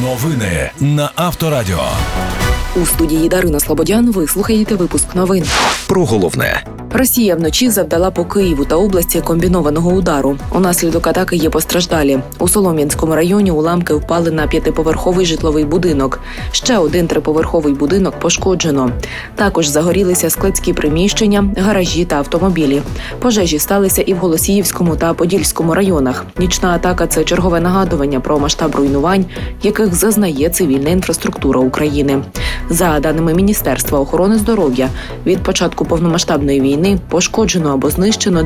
Новини на Авторадіо. У студії Дарина Слободян ви слухаєте випуск новин. Про головне. Росія вночі завдала по Києву та області комбінованого удару. Унаслідок атаки є постраждалі. У Солом'янському районі уламки впали на 5-поверховий житловий будинок. Ще один 3-поверховий будинок пошкоджено. Також загорілися складські приміщення, гаражі та автомобілі. Пожежі сталися і в Голосіївському та Подільському районах. Нічна атака – це чергове нагадування про масштаб руйнувань, яких зазнає цивільна інфраструктура України. За даними Міністерства охорони здоров'я, від початку повномасштабної війни пошкоджено або знищено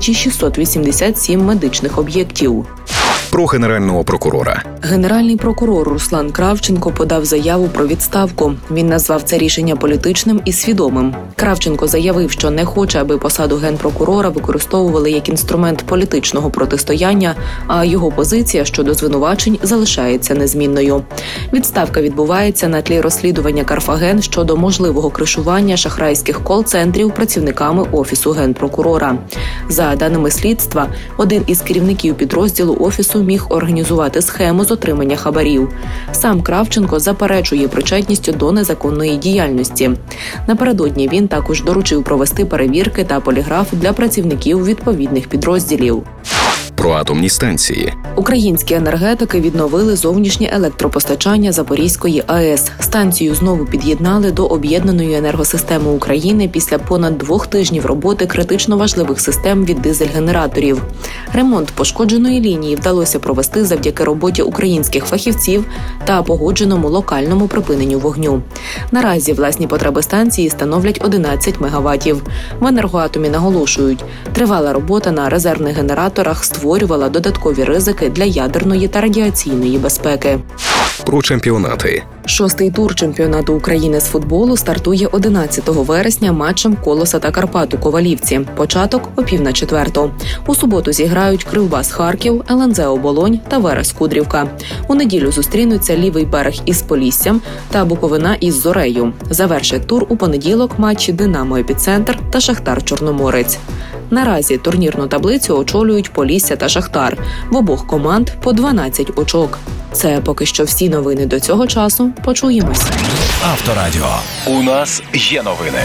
2687 медичних об'єктів. Про Генерального прокурора. Генеральний прокурор Руслан Кравченко подав заяву про відставку. Він назвав це рішення політичним і свідомим. Кравченко заявив, що не хоче, аби посаду генпрокурора використовували як інструмент політичного протистояння, а його позиція щодо звинувачень залишається незмінною. Відставка відбувається на тлі розслідування Карфаген щодо можливого кришування шахрайських кол-центрів працівниками Офісу генпрокурора. За даними слідства, один із керівників підрозділу Офісу міг організувати схему з отримання хабарів. Сам Кравченко заперечує причетність до незаконної діяльності. Напередодні він також доручив провести перевірки та поліграф для працівників відповідних підрозділів. Про атомні станції. Українські енергетики відновили зовнішнє електропостачання Запорізької АЕС. Станцію знову під'єднали до об'єднаної енергосистеми України після понад 2 тижнів роботи критично важливих систем від дизель-генераторів. Ремонт пошкодженої лінії вдалося провести завдяки роботі українських фахівців та погодженому локальному припиненню вогню. Наразі власні потреби станції становлять 11 мегаваттів. В Енергоатомі наголошують, тривала робота на резервних генераторах створювала додаткові ризики для ядерної та радіаційної безпеки. Про чемпіонати. 6-й тур чемпіонату України з футболу стартує 11 вересня матчем Колоса та Карпат у Ковалівці. Початок о 3:30. У суботу зіграють Кривбас Харків, ЛНЗ Оболонь та Верес Кудрівка. У неділю зустрінуться Лівий берег із Поліссям та Буковина із Зорею. Завершить тур у понеділок матчі Динамо Епіцентр та Шахтар Чорноморець. Наразі турнірну таблицю очолюють Полісся та Шахтар. В обох команд по 12 очок. Це поки що всі новини до цього часу. Почуємось. Авторадіо. У нас є новини.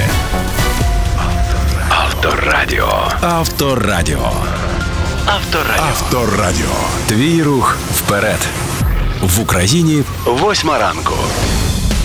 Авторадіо. Авторадіо. Авторадіо. Авторадіо. Твій рух вперед. В Україні 8 ранку.